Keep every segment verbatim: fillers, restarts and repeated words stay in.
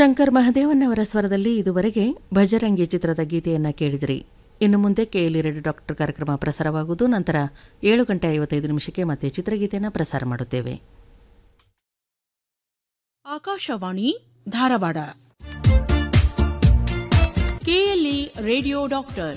ಶಂಕರ್ ಮಹದೇವನ್ ಅವರ ಸ್ವರದಲ್ಲಿ ಇದುವರೆಗೆ ಭಜರಂಗಿ ಚಿತ್ರದ ಗೀತೆಯನ್ನು ಕೇಳಿದಿರಿ. ಇನ್ನು ಮುಂದೆ ಕೆಎಲ್ಇ ರೇಡಿಯೋ ಡಾಕ್ಟರ್ ಕಾರ್ಯಕ್ರಮ ಪ್ರಸಾರವಾಗುವುದು. ನಂತರ ಏಳು ಗಂಟೆ ಐವತ್ತೈದು ನಿಮಿಷಕ್ಕೆ ಮತ್ತೆ ಚಿತ್ರಗೀತೆಯನ್ನು ಪ್ರಸಾರ ಮಾಡುತ್ತೇವೆ. Akashvani Dharwad. KLE radio doctor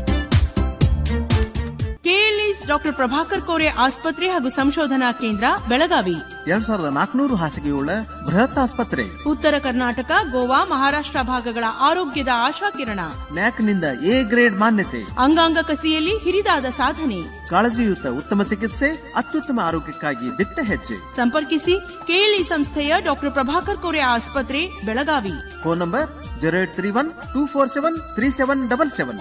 KLE doctor Prabhakar Kore ಆಸ್ಪತ್ರೆ ಹಾಗೂ ಸಂಶೋಧನಾ ಕೇಂದ್ರ ಬೆಳಗಾವಿ. ಎರಡ್ ಸಾವಿರದ ನಾಲ್ಕುನೂರು ಹಾಸಿಗೆಯುಳ್ಳ ಬೃಹತ್ ಆಸ್ಪತ್ರೆ. ಉತ್ತರ ಕರ್ನಾಟಕ, ಗೋವಾ, ಮಹಾರಾಷ್ಟ್ರ ಭಾಗಗಳ ಆರೋಗ್ಯದ ಆಶಾಕಿರಣ. ನ್ಯಾಕ್ನಿಂದ ಎ ಗ್ರೇಡ್ ಮಾನ್ಯತೆ. ಅಂಗಾಂಗ ಕಸಿಯಲ್ಲಿ ಹಿರಿದಾದ ಸಾಧನೆ. ಕಾಳಜಿಯುತ ಉತ್ತಮ ಚಿಕಿತ್ಸೆ, ಅತ್ಯುತ್ತಮ ಆರೋಗ್ಯಕ್ಕಾಗಿ ದಿಟ್ಟ ಹೆಜ್ಜೆ. ಸಂಪರ್ಕಿಸಿ ಕೆಎಲ್ಇ ಸಂಸ್ಥೆಯ ಡಾಕ್ಟರ್ ಪ್ರಭಾಕರ್ ಕೋರೆ ಆಸ್ಪತ್ರೆ Belagavi. Phone number zero eight three one two four seven three seven double seven.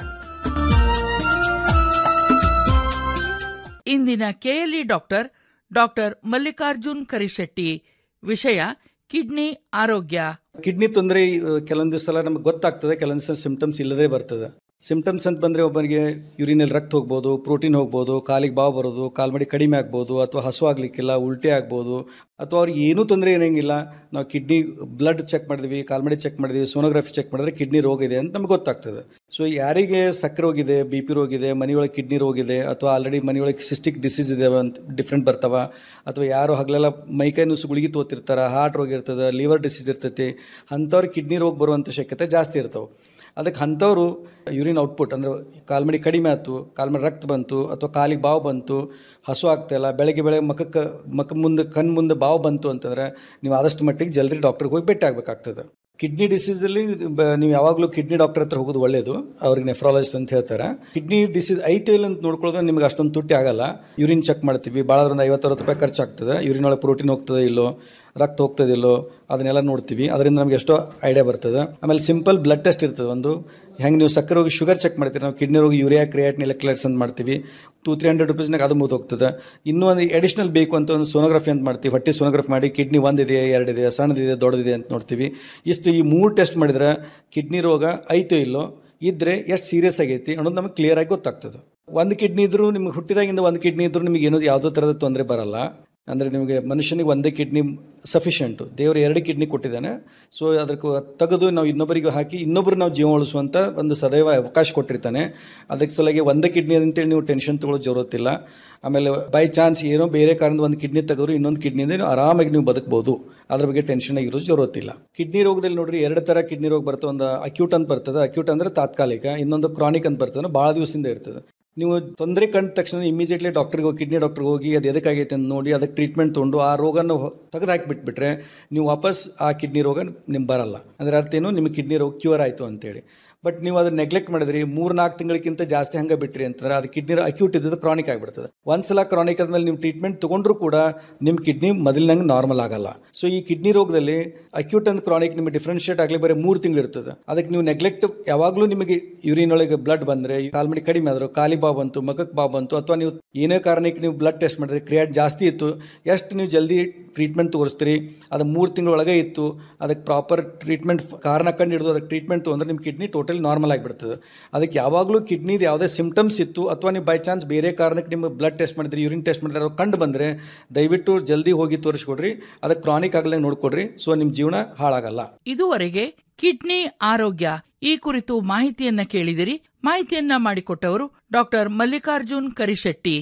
ಇಂದಿನ KLE doctor doctor Mallikarjun Karishetti. ವಿಷಯ ಕಿಡ್ನಿ ಆರೋಗ್ಯ. ಕಿಡ್ನಿ ತೊಂದರೆ ಕೆಲವೊಂದು ಸಲ ನಮಗೆ ಗೊತ್ತಾಗ್ತದೆ, ಕೆಲವೊಂದು ಸಲ ಸಿಂಪ್ಟಮ್ಸ್ ಇಲ್ಲದೇ ಬರ್ತದೆ. ಸಿಂಪ್ಟಮ್ಸ್ ಅಂತ ಬಂದರೆ ಒಬ್ಬರಿಗೆ ಯೂರಿನಲ್ಲಿ ರಕ್ತ ಹೋಗ್ಬೋದು, ಪ್ರೋಟೀನ್ ಹೋಗ್ಬೋದು, ಕಾಲಿಗೆ ಬಾವು ಬರೋದು, ಕಾಲ್ಮಡಿ ಕಡಿಮೆ ಆಗ್ಬೋದು, ಅಥವಾ ಹಸು ಆಗಲಿಕ್ಕಿಲ್ಲ, ಉಲ್ಟೆ ಆಗ್ಬೋದು, ಅಥವಾ ಅವ್ರಿಗೆ ಏನೂ ತೊಂದರೆ ಏನಂಗಿಲ್ಲ. ನಾವು ಕಿಡ್ನಿ ಬ್ಲಡ್ ಚೆಕ್ ಮಾಡಿದ್ವಿ, ಕಾಲ್ಮಡಿ ಚೆಕ್ ಮಾಡಿದ್ವಿ, ಸೋನೋಗ್ರಫಿ ಚೆಕ್ ಮಾಡಿದ್ರೆ ಕಿಡ್ನಿ ರೋಗ ಇದೆ ಅಂತ ನಮ್ಗೆ ಗೊತ್ತಾಗ್ತದೆ. ಸೊ ಯಾರಿಗೆ ಸಕ್ಕರೆ ರೋಗ ಇದೆ, ಬಿ ಪಿ ರೋಗ ಇದೆ, ಮನೆಯೊಳಗೆ ಕಿಡ್ನಿ ರೋಗ ಇದೆ, ಅಥವಾ ಆಲ್ರೆಡಿ ಮನೆಯೊಳಗೆ ಸಿಸ್ಟಿಕ್ ಡಿಸೀಸ್ ಇದೆ ಅಂತ ಡಿಫ್ರೆಂಟ್ ಬರ್ತಾವ, ಅಥವಾ ಯಾರು ಹಗಲೆಲ್ಲ ಮೈಕೈ ನುಸು ಗುಳಿಗೆ ತೋತಿರ್ತಾರೆ, ಹಾರ್ಟ್ ರೋಗ ಇರ್ತದೆ, ಲಿವರ್ ಡಿಸೀಸ್ ಇರ್ತೈತಿ, ಅಂಥವ್ರಿಗೆ ಕಿಡ್ನಿ ರೋಗ ಬರುವಂಥ ಶಕ್ಯತೆ ಜಾಸ್ತಿ ಇರ್ತಾವೆ. ಅದಕ್ಕೆ ಅಂಥವ್ರು ಯೂರಿನ್ ಔಟ್ಪುಟ್ ಅಂದರೆ ಕಾಲ್ಮಡಿ ಕಡಿಮೆ ಆಯ್ತು, ಕಾಲ್ಮಡಿ ರಕ್ತ ಬಂತು, ಅಥವಾ ಕಾಲಿಗೆ ಬಾವು ಬಂತು, ಹಸು ಆಗ್ತಾಯಿಲ್ಲ, ಬೆಳಗ್ಗೆ ಬೆಳಗ್ಗೆ ಮಖಕ್ಕೆ ಮಖ ಮುಂದೆ ಕಣ್ಣು ಮುಂದೆ ಬಾವು ಬಂತು ಅಂತಂದರೆ ನೀವು ಆದಷ್ಟು ಮಟ್ಟಿಗೆ ಜಲ್ದಿ ಡಾಕ್ಟ್ರಿಗೆ ಹೋಗಿ ಭೇಟಿ ಆಗಬೇಕಾಗ್ತದೆ. ಕಿಡ್ನಿ ಡಿಸೀಸಲ್ಲಿ ನೀವು ಯಾವಾಗಲೂ ಕಿಡ್ನಿ ಡಾಕ್ಟರ್ ಹತ್ರ ಹೋಗೋದು ಒಳ್ಳೆಯದು. ಅವ್ರಿಗೆ ನೆಫ್ರಾಲಜಿಸ್ಟ್ ಅಂತ ಹೇಳ್ತಾರೆ. ಕಿಡ್ನಿ ಡಿಸೀಸ್ ಐತೆ ಇಲ್ಲ ಅಂತ ನೋಡ್ಕೊಳ್ಳೋದು ನಿಮ್ಗೆ ಅಷ್ಟೊಂದು ತುಟ್ಟಿ ಆಗಲ್ಲ. ಯೂರಿನ್ ಚೆಕ್ ಮಾಡ್ತೀವಿ, ಭಾಳ ಒಂದು ಐವತ್ತು ಅರವತ್ತು ರೂಪಾಯಿ ಖರ್ಚಾಗ್ತದೆ. ಯೂರಿನ್ ಒಳಗೆ ಪ್ರೋಟೀನ್ ಹೋಗ್ತದೆ ಇಲ್ಲೋ, ರಕ್ತ ಹೋಗ್ತದಿಲ್ಲೋ ಅದನ್ನೆಲ್ಲ ನೋಡ್ತೀವಿ. ಅದರಿಂದ ನಮಗೆ ಎಷ್ಟೋ ಐಡಿಯಾ ಬರ್ತದೆ. ಆಮೇಲೆ ಸಿಂಪಲ್ ಬ್ಲಡ್ ಟೆಸ್ಟ್ ಇರ್ತದೆ ಒಂದು. ಹೆಂಗೆ ನೀವು ಸಕ್ಕರೆ ರೋಗಿ ಶುಗರ್ ಚೆಕ್ ಮಾಡ್ತೀವಿ, ನಾವು ಕಿಡ್ನಿ ರೋಗಿ ಯೂರಿಯಾ ಕ್ರಿಯಾಟಿನ್ ಎಲೆಕ್ಟ್ರೋಲೈಟ್ಸ್ ಅಂತ ಮಾಡ್ತೀವಿ. ಟೂ ತ್ರೀ ಹಂಡ್ರೆಡ್ ರುಪೀಸ್ನಾಗ ಅದು ಮುಗಿದು ಹೋಗ್ತದೆ. ಇನ್ನೂ ಒಂದು ಎಡಿಷನಲ್ ಬೇಕು ಅಂತ ಒಂದು ಸೋನೋಗ್ರಫಿ ಅಂತ ಮಾಡ್ತೀವಿ. ಹೊಟ್ಟೆ ಸೋನೋಗ್ರಫಿ ಮಾಡಿ ಕಿಡ್ನಿ ಒಂದಿದೆ, ಎರಡಿದೆ, ಸಣ್ಣದಿದೆ, ದೊಡ್ಡದಿದೆ ಅಂತ ನೋಡ್ತೀವಿ. ಇಷ್ಟು ಈ ಮೂರು ಟೆಸ್ಟ್ ಮಾಡಿದ್ರೆ ಕಿಡ್ನಿ ರೋಗ ಐತೋ ಇಲ್ಲೋ, ಇದ್ದರೆ ಎಷ್ಟು ಸೀರಿಯಸ್ ಆಗೈತಿ ಅನ್ನೋದು ನಮಗೆ ಕ್ಲಿಯರಾಗಿ ಗೊತ್ತಾಗ್ತದೆ. ಒಂದು ಕಿಡ್ನಿ ಇದ್ದರೂ ನಿಮ್ಗೆ ಹುಟ್ಟಿದಾಗಿಂದ ಒಂದು ಕಿಡ್ನಿ ಇದ್ದರೂ ನಿಮಗೆ ಏನೋ ಯಾವುದೋ ಥರದ ತೊಂದರೆ ಬರಲ್ಲ. ಅಂದರೆ ನಿಮಗೆ ಮನುಷ್ಯನಿಗೆ ಒಂದೇ ಕಿಡ್ನಿ ಸಫಿಷಿಯೆಂಟು. ದೇವರು ಎರಡು ಕಿಡ್ನಿ ಕೊಟ್ಟಿದ್ದಾನೆ. ಸೊ ಅದಕ್ಕೆ ತೆಗೆದು ನಾವು ಇನ್ನೊಬ್ಬರಿಗೆ ಹಾಕಿ ಇನ್ನೊಬ್ಬರು ನಾವು ಜೀವ ಉಳಿಸುವಂಥ ಒಂದು ಸದೈವ ಅವಕಾಶ ಕೊಟ್ಟಿರ್ತಾನೆ. ಅದಕ್ಕೆ ಸಲುವಾಗಿ ಒಂದೇ ಕಿಡ್ನಿ ಅಂತೇಳಿ ನೀವು ಟೆನ್ಷನ್ ತೊಗೊಳ್ಳೋ ಜರುರತ್ತಿಲ್ಲ. ಆಮೇಲೆ ಬೈ ಚಾನ್ಸ್ ಏನೋ ಬೇರೆ ಕಾರಣದ ಒಂದು ಕಿಡ್ನಿ ತೆಗೆದ್ರು ಇನ್ನೊಂದು ಕಿಡ್ನಿಯಿಂದ ನೀವು ಆರಾಮಾಗಿ ನೀವು ಬದುಕ್ಬೋದು. ಅದ್ರ ಬಗ್ಗೆ ಟೆನ್ಷನ್ ಆಗಿರೋದು ಜರುರತ್ತಿಲ್ಲ. ಕಿಡ್ನಿ ರೋಗದಲ್ಲಿ ನೋಡ್ರಿ ಎರಡು ಥರ ಕಿಡ್ನಿ ರೋಗ ಬರ್ತದೆ. ಒಂದು ಅಕ್ಯೂಟ್ ಅಂತ ಬರ್ತದೆ. ಅಕ್ಯೂಟ್ ಅಂದರೆ ತಾತ್ಕಾಲಿಕ. ಇನ್ನೊಂದು ಕ್ರಾನಿಕ್ ಅಂತ ಬರ್ತದೆ, ಭಾಳ ದಿವಸದಿಂದ ಇರ್ತದೆ. ನೀವು ತೊಂದರೆ ಕಂಡ ತಕ್ಷಣ ಇಮಿಡಿಯೇಟ್ಲಿ ಡಾಕ್ಟ್ರಿಗೆ ಹೋಗಿ ಕಿಡ್ನಿ ಡಾಕ್ಟ್ರಿಗೆ ಹೋಗಿ ಅದು ಎದಕ್ಕಾಗೈತೆ ಅಂತ ನೋಡಿ ಅದಕ್ಕೆ ಟ್ರೀಟ್ಮೆಂಟ್ ತೊಗೊಂಡು ಆ ರೋಗನ ತೆಗೆದು ಹಾಕಿಬಿಟ್ಬಿಟ್ರೆ ನೀವು ವಾಪಸ್ ಆ ಕಿಡ್ನಿ ರೋಗ ನಿಮ್ಗೆ ಬರಲ್ಲ. ಅಂದರೆ ಅರ್ಥ ಏನು, ನಿಮಗೆ ಕಿಡ್ನಿ ರೋಗ ಕ್ಯೂರ್ ಆಯಿತು ಅಂತೇಳಿ. ಬಟ್ ನೀವು ಅದನ್ನ ನೆಗ್ಲೆಕ್ಟ್ ಮಾಡಿದ್ರಿ, ಮೂರು ನಾಲ್ಕು ತಿಂಗಳಿಗಿಂತ ಜಾಸ್ತಿ ಹಂಗೆ ಬಿಟ್ರಿ ಅಂತಂದ್ರೆ ಅದು ಕಿಡ್ನಿ ಅಕ್ಯೂಟ್ ಇದ್ದದ್ದು ಕ್ರಾನಿಕ್ ಆಗಿಬಿಡ್ತದೆ. ಒಂದ್ಸಲ ಕ್ರಾನಿಕ್ ಆದಮೇಲೆ ನೀವು ಟ್ರೀಟ್ಮೆಂಟ್ ತೊಗೊಂಡ್ರೂ ಕೂಡ ನಿಮ್ಮ ಕಿಡ್ನಿ ಮೊದಲಿನಂಗೆ ನಾರ್ಮಲ್ ಆಗಲ್ಲ. ಸೊ ಈ ಕಿಡ್ನಿ ರೋಗದಲ್ಲಿ ಅಕ್ಯೂಟ್ ಅಂಡ್ ಕ್ರಾನಿಕ್ ನಿಮಗೆ ಡಿಫ್ರೆನ್ಷಿಯೇಟ್ ಆಗಲಿ ಬರೀ ಮೂರು ತಿಂಗಳು ಇರ್ತದೆ. ಅದಕ್ಕೆ ನೀವು ನೆಗ್ಲೆಕ್ಟ್ ಯಾವಾಗಲೂ ನಿಮಗೆ ಯೂರಿನ್ ಒಳಗೆ ಬ್ಲಡ್ ಬಂದರೆ, ಕಾಲ್ಮಡಿ ಕಡಿಮೆ ಆದರೂ, ಕಾಲಿ ಬಾವು ಬಂತು, ಮಗಕ್ಕೆ ಬಾವು ಬಂತು, ಅಥವಾ ನೀವು ಏನೇ ಕಾರಣಕ್ಕೆ ನೀವು ಬ್ಲಡ್ ಟೆಸ್ಟ್ ಮಾಡಿದ್ರೆ ಕ್ರಿಯಾಟ್ ಜಾಸ್ತಿ ಇತ್ತು, ಎಷ್ಟು ನೀವು ಜಲ್ದಿ ಟ್ರೀಟ್ಮೆಂಟ್ ತೋರಿಸ್ತೀರಿ. ಅದು ಮೂರು ತಿಂಗಳೊಳಗೆ ಇತ್ತು, ಅದಕ್ಕೆ ಪ್ರಾಪರ್ ಟ್ರೀಟ್ಮೆಂಟ್ ಕಾರಣ ಕಂಡು ಹಿಡಿದು ಅದಕ್ಕೆ ಟ್ರೀಟ್ಮೆಂಟ್ ತೊಗೊಂಡ್ರೆ ನಿಮ್ಮ ಕಿಡ್ನಿ ಟೋಟಲ್ ನಾರ್ಮಲ್ ಆಗಿಬಿಡ್ತದೆ. ಅದಕ್ಕೆ ಯಾವಾಗಲೂ ಕಿಡ್ನಿದು ಯಾವುದೇ ಸಿಂಪ್ಟಮ್ಸ್ ಇತ್ತು ಅಥವಾ ನೀವು ಬೈ ಚಾನ್ಸ್ ಬೇರೆ ಕಾರಣಕ್ಕೆ ನಿಮ್ಮ ಬ್ಲಡ್ ಟೆಸ್ಟ್ ಮಾಡಿದ್ರೆ, ಯೂರಿನ್ ಟೆಸ್ಟ್ ಮಾಡಿದ್ರೆ ಅವ್ರು ಕಂಡು ಬಂದರೆ ದಯವಿಟ್ಟು ಜಲ್ದಿ ಹೋಗಿ ತೋರಿಸ್ಕೊಡ್ರಿ. ಅದಕ್ಕೆ ಕ್ರಾನಿಕ್ ಆಗಲೇ ನೋಡ್ಕೊಡ್ರಿ. ಸೊ ನಿಮ್ಮ ಜೀವನ ಹಾಳಾಗಲ್ಲ. ಇದುವರೆಗೆ ಕಿಡ್ನಿ ಆರೋಗ್ಯ ಈ ಕುರಿತು ಮಾಹಿತಿಯನ್ನ ಕೇಳಿದಿರಿ. ಮಾಹಿತಿಯನ್ನ ಮಾಡಿಕೊಟ್ಟವರು doctor Mallikarjun Karishetti.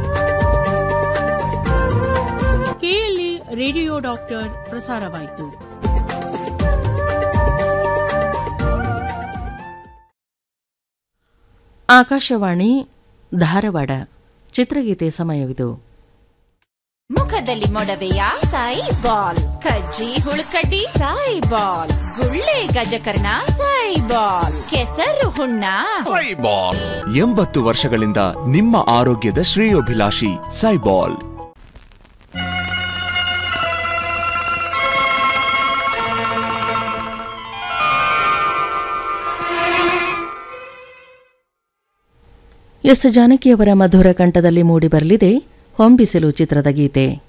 KLE radio doctor ಪ್ರಸಾರವಾಯಿತು. ಆಕಾಶವಾಣಿ ಧಾರವಾಡ. ಚಿತ್ರಗೀತೆ ಸಮಯವಿದು. ಮುಖದಲ್ಲಿ ಮೊಡವೆಯ ಸಾಯಿ ಬಾಲ್, ಕಜ್ಜಿ ಹುಳುಕಡ್ಡಿ ಸಾಯಿ ಬಾಲ್, ಗುಳ್ಳೆ ಗಜಕರ್ಣ ಸಾಯಿ ಬಾಲ್, ಕೆಸರು ಹುಣ್ಣ ಸಾಯಿ ಬಾಲ್. ಎಂಬತ್ತು ವರ್ಷಗಳಿಂದ ನಿಮ್ಮ ಆರೋಗ್ಯದ ಶ್ರೇಯೋಭಿಲಾಷಿ ಸೈಬಾಲ್. ಎಸ್ ಜಾನಕಿಯವರ ಮಧುರ ಕಂಠದಲ್ಲಿ ಮೂಡಿಬರಲಿದೆ ಹೊಂಬಿಸಿಲು ಚಿತ್ರದ ಗೀತೆ.